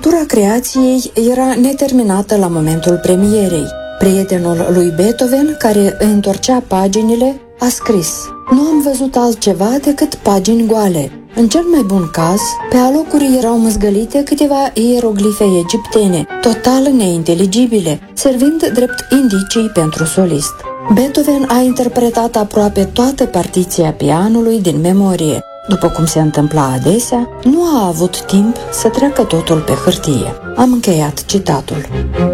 Tura creației era neterminată la momentul premierei. Prietenul lui Beethoven, care îi întorcea paginile, a scris: "Nu am văzut altceva decât pagini goale. În cel mai bun caz, pe alocuri erau măzgălite câteva ieroglife egiptene, total neinteligibile, servind drept indicii pentru solist." Beethoven a interpretat aproape toată partiția pianului din memorie. După cum se întâmpla adesea, nu a avut timp să treacă totul pe hârtie. Am încheiat citatul.